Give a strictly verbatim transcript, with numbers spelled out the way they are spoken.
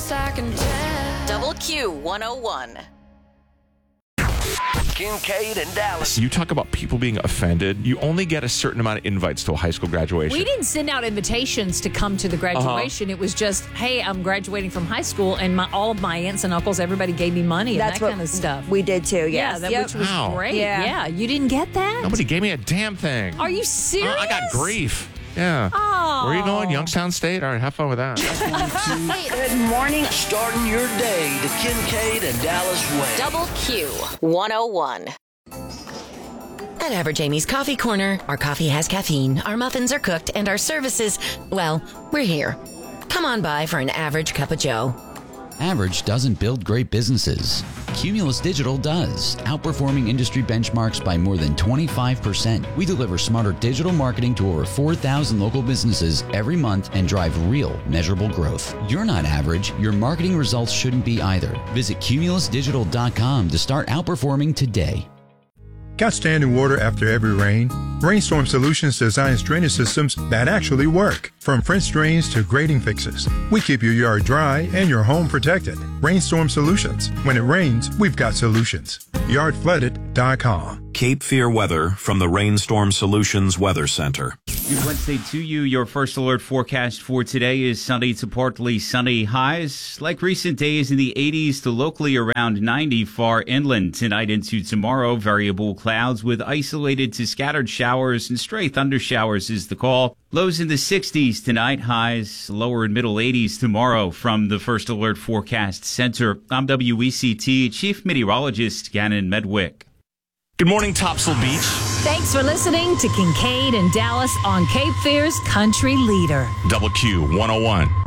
best I can tell. Double Q one oh one. Kincaid and Dallas. You talk about people being offended. You only get a certain amount of invites to a high school graduation. We didn't send out invitations to come to the graduation. Uh-huh. It was just, hey, I'm graduating from high school, and my, all of my aunts and uncles, everybody gave me money and That's that kind of stuff. We did too, yes. Yeah, that, yep. which was Wow. great. Yeah. Yeah, you didn't get that? Nobody gave me a damn thing. Are you serious? Uh, I got grief. Yeah. Oh. Where are you going? Youngstown State? All right, have fun with that. Good morning. Starting your day the Kincaid and Dallas way. Double Q one oh one. At Average Amy's Coffee Corner, our coffee has caffeine, our muffins are cooked, and our services, well, we're here. Come on by for an average cup of joe. Average doesn't build great businesses. Cumulus Digital does, outperforming industry benchmarks by more than twenty-five percent. We deliver smarter digital marketing to over four thousand local businesses every month and drive real, measurable growth. You're not average. Your marketing results shouldn't be either. Visit cumulus digital dot com to start outperforming today. Got standing water after every rain? Rainstorm Solutions designs drainage systems that actually work. From French drains to grading fixes, we keep your yard dry and your home protected. Rainstorm Solutions. When it rains, we've got solutions. yard flooded dot com. Cape Fear weather from the Rainstorm Solutions Weather Center. Good Wednesday to you. Your first alert forecast for today is sunny to partly sunny. Highs like recent days in the eighties to locally around ninety far inland. Tonight into tomorrow, variable clouds with isolated to scattered showers and stray thunder showers is the call. Lows in the sixties tonight, highs lower and middle eighties tomorrow. From the First Alert Forecast Center, I'm W E C T Chief Meteorologist Gannon Medwick. Good morning, Topsail Beach. Thanks for listening to Kincaid and Dallas on Cape Fear's Country Leader. Double Q one oh one.